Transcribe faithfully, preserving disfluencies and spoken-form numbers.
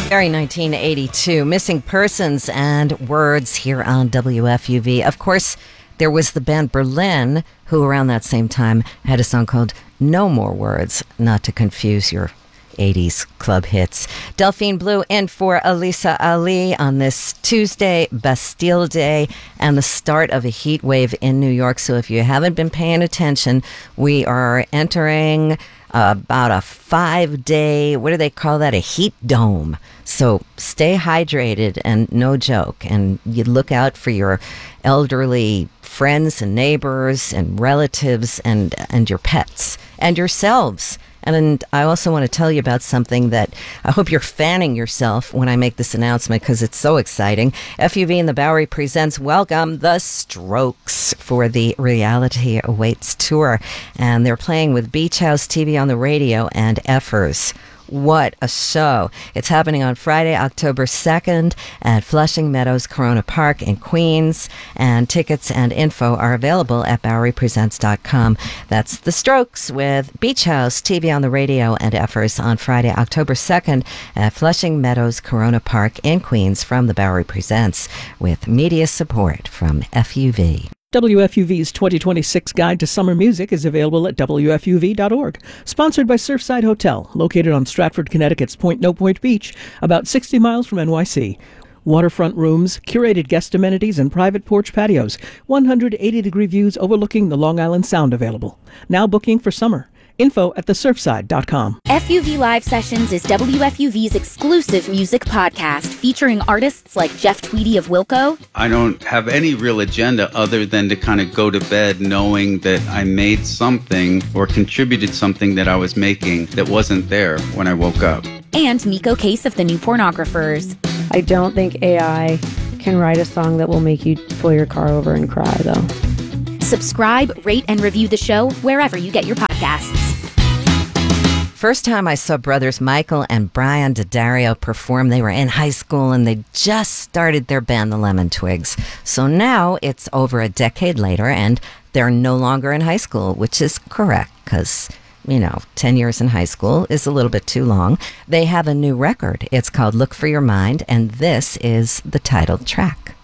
Very nineteen eighty-two, Missing Persons and Words here on W F U V. Of course, there was the band Berlin, who around that same time had a song called No More Words, not to confuse your eighties club hits. Delphine Blue in for Elisa Ali on this Tuesday, Bastille Day, and the start of a heat wave in New York. So if you haven't been paying attention, we are entering uh, about a five-day, what do they call that, a heat dome. So stay hydrated, and no joke, and you look out for your elderly friends and neighbors and relatives and and your pets and yourselves. And I also want to tell you about something that I hope you're fanning yourself when I make this announcement, because it's so exciting. F U V and the Bowery presents Welcome the Strokes for the Reality Awaits Tour. And they're playing with Beach House T V on the radio and Effers. What a show. It's happening on Friday, October second at Flushing Meadows Corona Park in Queens, and tickets and info are available at Bowery Presents dot com. That's The Strokes with Beach House, T V on the radio, and Effers on Friday, October second at Flushing Meadows Corona Park in Queens from the Bowery Presents, with media support from F U V. W F U V's twenty twenty-six Guide to Summer Music is available at W F U V dot org. Sponsored by Surfside Hotel, located on Stratford, Connecticut's Point No Point Beach, about sixty miles from N Y C. Waterfront rooms, curated guest amenities, and private porch patios. one hundred eighty degree views overlooking the Long Island Sound available. Now booking for summer. Info at the surfside dot com. F U V Live Sessions is W F U V's exclusive music podcast featuring artists like Jeff Tweedy of Wilco. I don't have any real agenda other than to kind of go to bed knowing that I made something or contributed something that I was making that wasn't there when I woke up. And Nico Case of the New Pornographers. I don't think A I can write a song that will make you pull your car over and cry, though. Subscribe, rate, and review the show wherever you get your podcasts. First time I saw brothers Michael and Brian D'Addario perform, they were in high school and they just started their band, the Lemon Twigs. So now it's over a decade later and they're no longer in high school, which is correct because, you know, ten years in high school is a little bit too long. They have a new record. It's called Look for Your Mind, and this is the title track.